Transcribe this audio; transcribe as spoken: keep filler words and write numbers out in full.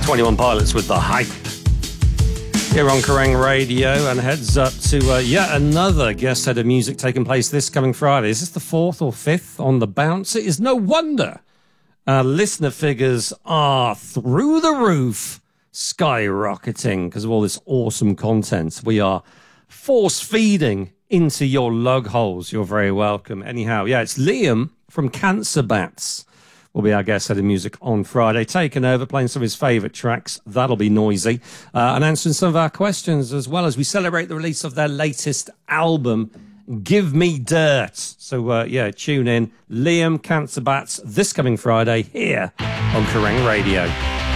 twenty-one Pilots with The Hype. Here on Kerrang Radio, and heads up to uh, yet another guest set of music taking place this coming Friday. Is this the fourth or fifth on the bounce? It is no wonder our listener figures are through the roof, skyrocketing because of all this awesome content we are force feeding into your lug holes. You're very welcome. Anyhow, yeah, it's Liam from Cancer Bats will be our guest set of music on Friday, taking over, playing some of his favourite tracks. That'll be noisy. Uh, and answering some of our questions as well as we celebrate the release of their latest album, Give Me Dirt. So, uh, yeah, tune in. Liam, Cancer Bats, this coming Friday here on Kerrang Radio.